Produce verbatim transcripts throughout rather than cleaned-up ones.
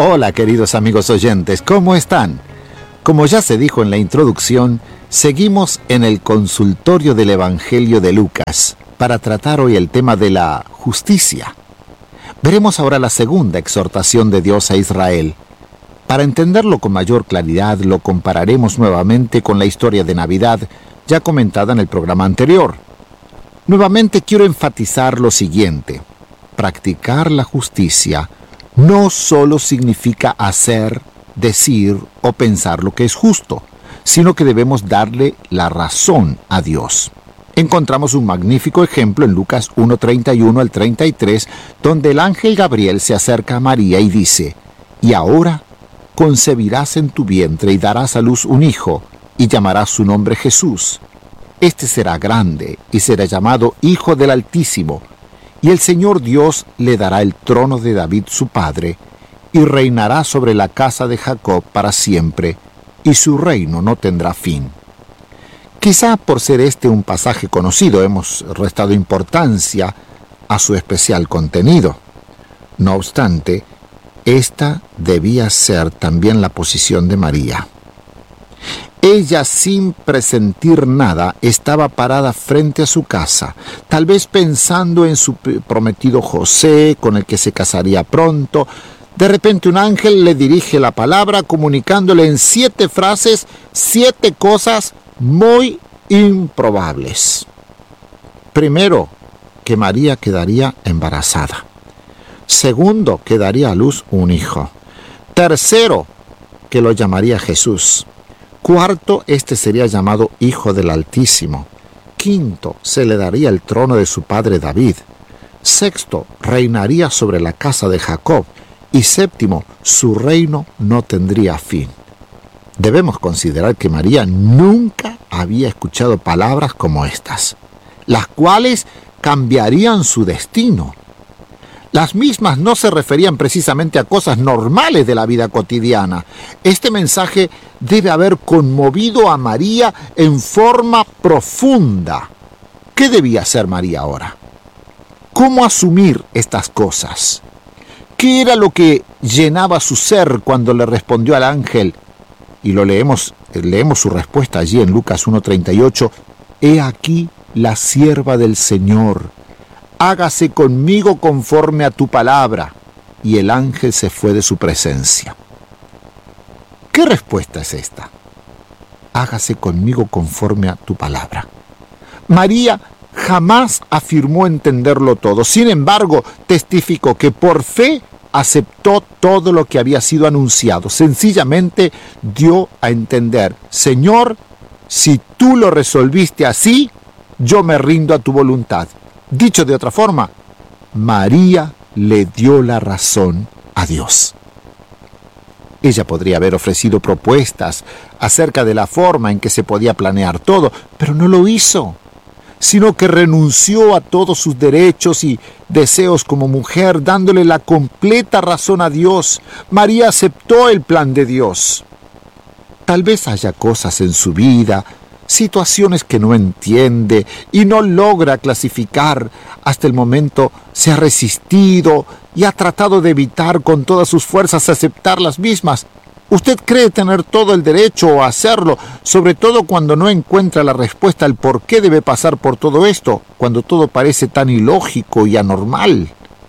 Hola queridos amigos oyentes, ¿cómo están? Como ya se dijo en la introducción, seguimos en el consultorio del Evangelio de Lucas para tratar hoy el tema de la justicia. Veremos ahora la segunda exhortación de Dios a Israel. Para entenderlo con mayor claridad, lo compararemos nuevamente con la historia de Navidad ya comentada en el programa anterior. Nuevamente quiero enfatizar lo siguiente: practicar la justicia no solo significa hacer, decir o pensar lo que es justo, sino que debemos darle la razón a Dios. Encontramos un magnífico ejemplo en Lucas uno, treinta y uno al treinta y tres, donde el ángel Gabriel se acerca a María y dice: «Y ahora concebirás en tu vientre y darás a luz un hijo, y llamarás su nombre Jesús. Este será grande y será llamado Hijo del Altísimo, y el Señor Dios le dará el trono de David su padre, y reinará sobre la casa de Jacob para siempre, y su reino no tendrá fin». Quizá por ser este un pasaje conocido hemos restado importancia a su especial contenido. No obstante, esta debía ser también la posición de María. Ella, sin presentir nada, estaba parada frente a su casa, tal vez pensando en su prometido José, con el que se casaría pronto. De repente un ángel le dirige la palabra, comunicándole en siete frases, siete cosas muy improbables. Primero, que María quedaría embarazada. Segundo, que daría a luz un hijo. Tercero, que lo llamaría Jesús. Cuarto, este sería llamado Hijo del Altísimo. Quinto, se le daría el trono de su padre David. Sexto, reinaría sobre la casa de Jacob. Y séptimo, su reino no tendría fin. Debemos considerar que María nunca había escuchado palabras como estas, las cuales cambiarían su destino. Las mismas no se referían precisamente a cosas normales de la vida cotidiana. Este mensaje debe haber conmovido a María en forma profunda. ¿Qué debía hacer María ahora? ¿Cómo asumir estas cosas? ¿Qué era lo que llenaba su ser cuando le respondió al ángel? Y lo leemos, leemos su respuesta allí en Lucas uno, treinta y ocho. «He aquí la sierva del Señor. Hágase conmigo conforme a tu palabra». Y el ángel se fue de su presencia. ¿Qué respuesta es esta? Hágase conmigo conforme a tu palabra. María jamás afirmó entenderlo todo. Sin embargo, testificó que por fe aceptó todo lo que había sido anunciado. Sencillamente dio a entender: Señor, si tú lo resolviste así, yo me rindo a tu voluntad. Dicho de otra forma, María le dio la razón a Dios. Ella podría haber ofrecido propuestas acerca de la forma en que se podía planear todo, pero no lo hizo, sino que renunció a todos sus derechos y deseos como mujer, dándole la completa razón a Dios. María aceptó el plan de Dios. Tal vez haya cosas en su vida, situaciones que no entiende y no logra clasificar. Hasta el momento se ha resistido y ha tratado de evitar con todas sus fuerzas aceptar las mismas. Usted cree tener todo el derecho a hacerlo, sobre todo cuando no encuentra la respuesta al por qué debe pasar por todo esto, cuando todo parece tan ilógico y anormal.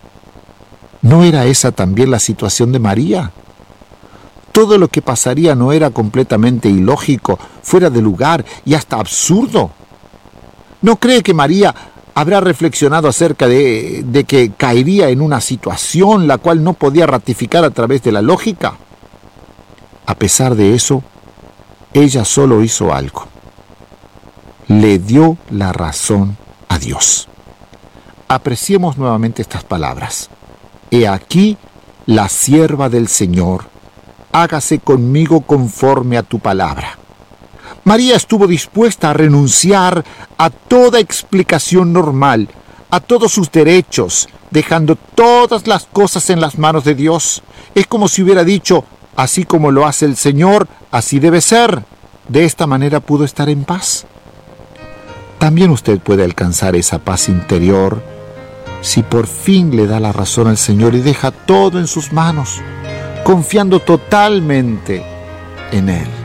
¿No era esa también la situación de María? Todo lo que pasaría no era completamente ilógico, fuera de lugar y hasta absurdo. ¿No cree que María habrá reflexionado acerca de, de que caería en una situación la cual no podía ratificar a través de la lógica? A pesar de eso, ella solo hizo algo. Le dio la razón a Dios. Apreciemos nuevamente estas palabras. He aquí la sierva del Señor. Hágase conmigo conforme a tu palabra. María estuvo dispuesta a renunciar a toda explicación normal, a todos sus derechos, dejando todas las cosas en las manos de Dios. Es como si hubiera dicho: así como lo hace el Señor, así debe ser. De esta manera pudo estar en paz. También usted puede alcanzar esa paz interior si por fin le da la razón al Señor y deja todo en sus manos. confiando totalmente en Él.